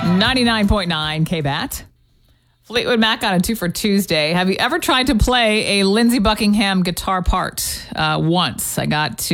99.9 KBAT. Fleetwood Mac on a 2 for Tuesday. Have you ever tried to play a Lindsey Buckingham guitar part? Once. I got to